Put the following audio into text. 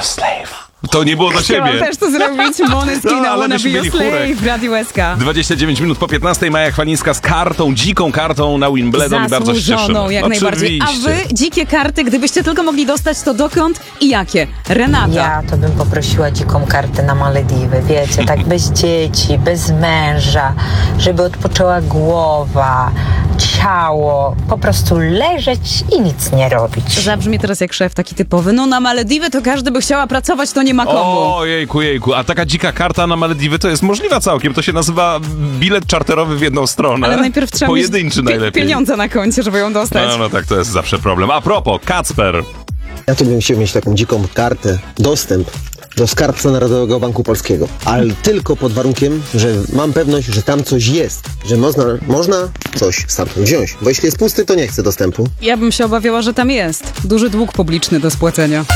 a slave. To nie było do ciebie. Chciałam też to zrobić. Måneskin, I wanna be a slave w Radiu SK. 29 minut po 15. Maja Chwalińska z kartą, dziką kartą na Wimbledon. Bardzo się cieszymy. Jak najbardziej. A wy, dzikie karty, gdybyście tylko mogli dostać, to dokąd i jakie? Renata. Ja to bym poprosiła dziką kartę na Malediwy, wiecie, tak bez dzieci, bez męża, żeby odpoczęła głowa, ciało, po prostu leżeć i nic nie robić. Zabrzmi teraz jak szef taki typowy. No na Malediwy to każdy by chciała pracować, to nie ma komu. O, jejku. A taka dzika karta na Malediwy to jest możliwa całkiem. To się nazywa bilet czarterowy w jedną stronę. Ale najpierw trzeba pojedynczy mieć najlepiej. pieniądze na koncie, żeby ją dostać. No tak, to jest zawsze problem. A propos, Kacper. Ja to bym chciał mieć taką dziką kartę, dostęp do skarbca Narodowego Banku Polskiego. Ale tylko pod warunkiem, że mam pewność, że tam coś jest. Że można coś stamtąd wziąć. Bo jeśli jest pusty, to nie chcę dostępu. Ja bym się obawiała, że tam jest duży dług publiczny do spłacenia.